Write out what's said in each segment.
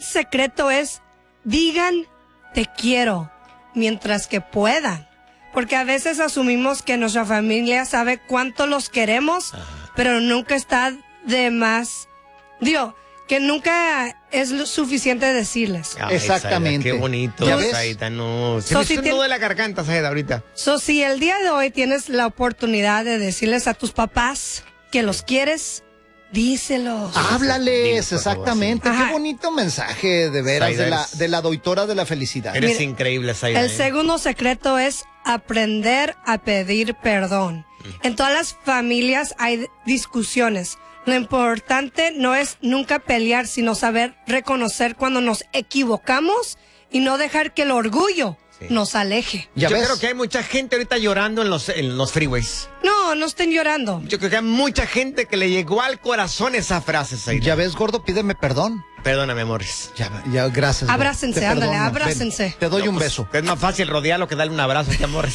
secreto es, digan te quiero mientras que puedan. Porque a veces asumimos que nuestra familia sabe cuánto los queremos, pero nunca está de más. Digo, que nunca es lo suficiente decirles. Ay, exactamente. Saida, qué bonito, Saida, no. Se me hizo un nudo de la garganta, Saida, ahorita. Si el día de hoy tienes la oportunidad de decirles a tus papás que los quieres, díselos. Háblales, exactamente. Ajá. Qué bonito mensaje, de veras, Saida, de la doctora de la felicidad. Eres increíble, Saida. El segundo secreto es aprender a pedir perdón. En todas las familias hay discusiones. Lo importante no es nunca pelear, sino saber reconocer cuando nos equivocamos y no dejar que el orgullo nos aleje. Yo creo que hay mucha gente ahorita llorando en los freeways. No estén llorando. Yo creo que hay mucha gente que le llegó al corazón esa frase, Saida. Ya ves, gordo, pídeme perdón. Perdóname, amores. Ya, gracias. Abrácense, ándale, abrácense. Ven, te doy un beso. Es más fácil rodearlo que darle un abrazo, amores.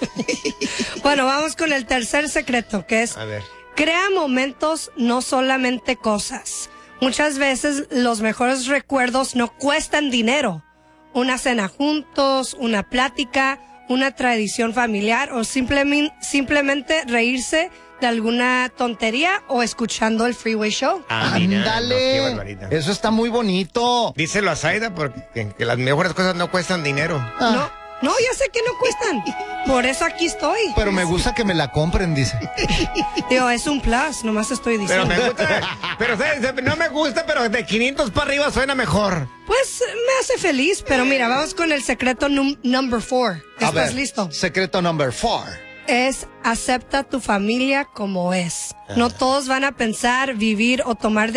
Bueno, vamos con el tercer secreto, que es... A ver. Crea momentos, no solamente cosas. Muchas veces los mejores recuerdos no cuestan dinero. Una cena juntos, una plática, una tradición familiar o simplemente reírse de alguna tontería o escuchando el Freeway Show. Ándale. Qué barbaridad. Eso está muy bonito. Díselo a Saida porque que las mejores cosas no cuestan dinero. No, ya sé que no cuestan. Por eso aquí estoy. Pero me gusta que me la compren, dice. Digo, es un plus, nomás estoy diciendo. Pero me gusta, no me gusta, pero de 500 para arriba suena mejor. Pues me hace feliz, pero mira, vamos con el secreto number 4. ¿Estás listo? Secreto number 4. Es acepta tu familia como es. No todos van a pensar, vivir o tomar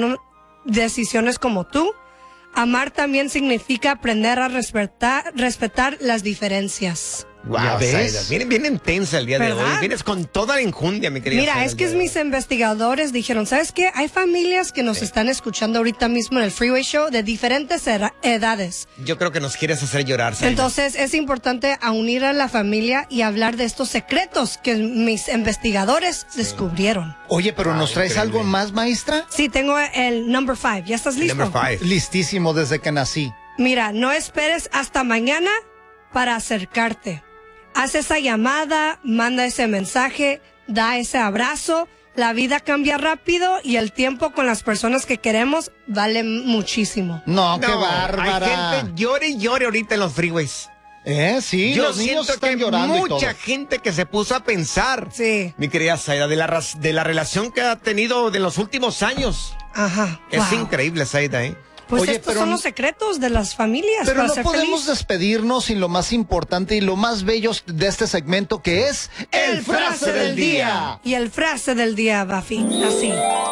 decisiones como tú. Amar también significa aprender a respetar las diferencias. Wow, ¿Ya ves? Saida, viene bien intensa el día de hoy. Vienes con toda la injundia, mi querida Mira, Saida, es que mis investigadores dijeron, ¿sabes qué? Hay familias que nos están escuchando ahorita mismo en el Freeway Show de diferentes edades. Yo creo que nos quieres hacer llorar, Saida. Entonces es importante unir a la familia y hablar de estos secretos que mis investigadores descubrieron. Oye, pero ¿nos traes increíble. algo más, maestra? Sí, tengo el number 5. ¿Ya estás listo? Number 5. Listísimo desde que nací. Mira, no esperes hasta mañana para acercarte. Haz esa llamada, manda ese mensaje, da ese abrazo. La vida cambia rápido y el tiempo con las personas que queremos vale muchísimo. No, qué bárbara. Hay gente llore y llore ahorita en los freeways. Sí, Yo los niños siento están que llorando y todo. mucha gente que se puso a pensar, Sí. mi querida Saida, de la relación que ha tenido de los últimos años. Ajá. Es Wow. increíble, Saida, ¿eh? Pues Oye, estos pero son los secretos de las familias. Pero para no ser podemos feliz. despedirnos sin lo más importante y lo más bello de este segmento, que es el frase del día. Y el frase del día, Buffy, así.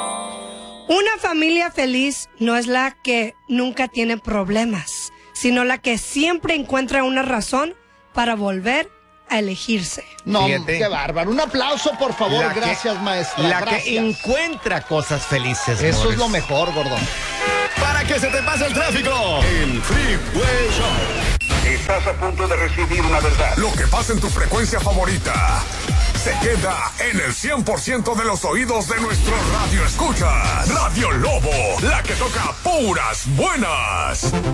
Una familia feliz no es la que nunca tiene problemas, sino la que siempre encuentra una razón para volver a elegirse. No, Fíjate. qué bárbaro. Un aplauso, por favor. La que- Gracias, maestra. La Gracias. que encuentra cosas felices. Eso amores. es lo mejor, gordo. Para que se te pase el tráfico, el Freeway Show. Estás a punto de recibir una verdad. Lo que pasa en tu frecuencia favorita se queda en el 100% de los oídos de nuestro radio escucha. Radio Lobo, la que toca puras buenas.